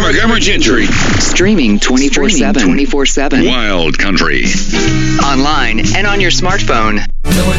Montgomery Gentry. Streaming 24/7. Wild Country. Online and on your smartphone.